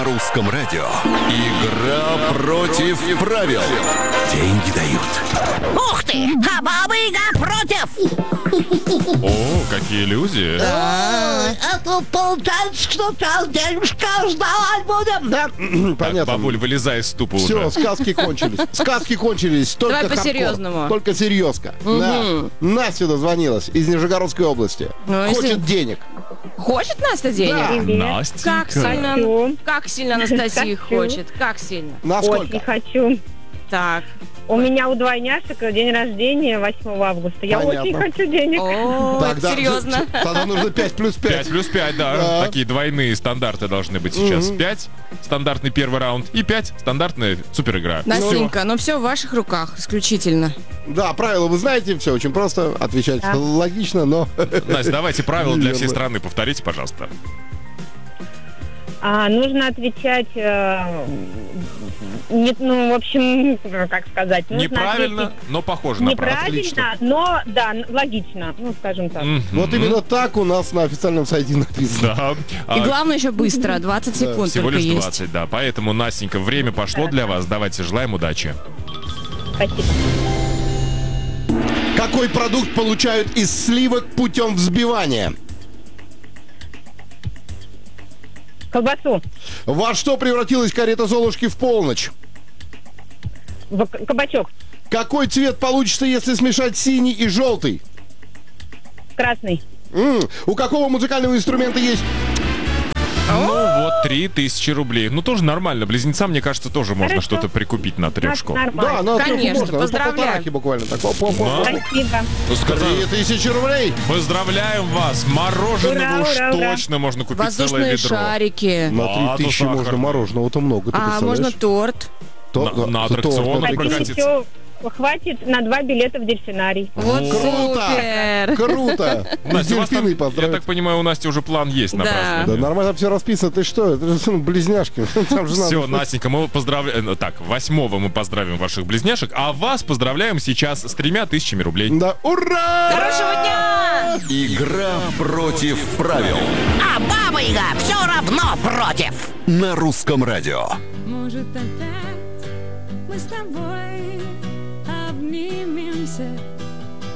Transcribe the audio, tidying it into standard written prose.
На русском радио. Игра против правил. Деньги дают. Ух ты! А баба-яга против! О, какие люди. Это получается, что там денежка сдавать будем. Да, Так, понятно. бабуль, вылезай из ступа Все, уже. сказки кончились. Сказки кончились. Только Давай хардкор. по-серьезному. Только серьезка. Да. Настя дозвонилась из Нижегородской области. Ну, Хочет если- денег. Хочет Настя денег? Да. Настенька. Как сильно Анастасия хочет? Как сильно? Насколько? Очень хочу. Так. У меня у двойняшек день рождения 8 августа. Я Понятно. очень хочу денег. О, Так, да, серьезно. Тогда нужно 5 плюс 5. 5 плюс 5, да. Да. Такие двойные стандарты должны быть сейчас. 5 стандартный первый раунд и 5 стандартная супер игра. Настенька, ну все в ваших руках исключительно. Да, правила вы знаете, все очень просто. Отвечать логично, но... Настя, давайте правила для всей Неверно. страны повторите, пожалуйста. Нужно отвечать... нет, ну, в общем, как сказать... нужно Неправильно, ответить но похоже на правду. неправильно, но, да, логично. Ну, скажем так. Вот именно так у нас на официальном сайте написано. Да. И главное еще быстро, 20 секунд Всего только лишь есть. 20, да. Поэтому, Настенька, время пошло для вас. Давайте желаем удачи. Спасибо. Какой продукт получают из сливок путем взбивания? Колбасу. Во что превратилась карета Золушки в полночь? Кабачок. Какой цвет получится, если смешать синий и желтый? Красный. У какого музыкального инструмента есть... Ну вот 3000 рублей. Ну тоже нормально. Близнецам, мне кажется, тоже можно Хорошо. что-то прикупить на трешку. Да, Нормально. на Конечно, можно. Ну, по поздравляю. полторахе буквально. Так, Спасибо. Ну, сказал, 3000 рублей. поздравляем вас. Мороженого Ура, уж ура, ура. точно можно купить целое Воздушные ведро. шарики. На 3000 сахарный. можно мороженого-то много, ты А можно представляешь? торт. на аттракционах торт, прокатиться. Еще хватит на 2 билета в дельфинарий. Вот Круто! супер. Круто! Настя, у вас там, Дельфины я поздравить. так понимаю, у Насти уже план есть на Да. Да празднование. нормально все расписано. Ты что? Это же близняшки. Там же Все, надо... Настенька, мы поздравляем... Так, 8-го мы поздравим ваших близняшек, а вас поздравляем сейчас с 3000 рублей. Да, ура! Хорошего дня! Игра против правил. А баба-яга все равно против! На русском радио. Может, опять мы с тобой обнимемся